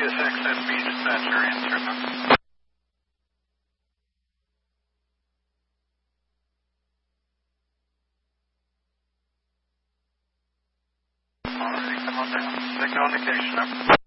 Sirius XSB dispatcher, answer them. Alright, come on down. Signal indication up.